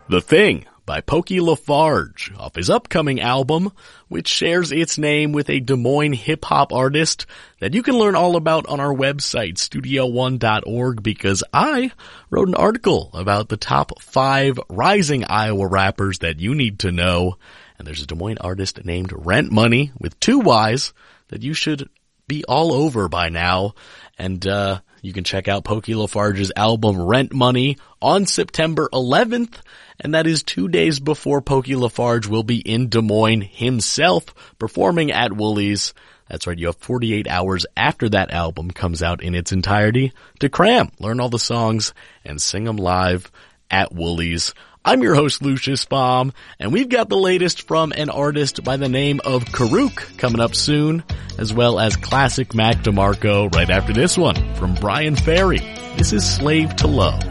The Thing by Pokey LaFarge off his upcoming album, which shares its name with a Des Moines hip-hop artist that you can learn all about on our website, studio1.org, because I wrote an article about the top 5 rising Iowa rappers that you need to know. And there's a Des Moines artist named Rent Money with 2 Y's that you should be all over by now. And you can check out Pokey LaFarge's album Rent Money on September 11th. And that is 2 days before Pokey LaFarge will be in Des Moines himself performing at Woolies. That's right, you have 48 hours after that album comes out in its entirety to cram, learn all the songs, and sing them live at Woolies. I'm your host, Lucius Baum, and we've got the latest from an artist by the name of Karuk coming up soon, as well as classic Mac DeMarco right after this one from Brian Ferry. This is Slave to Love.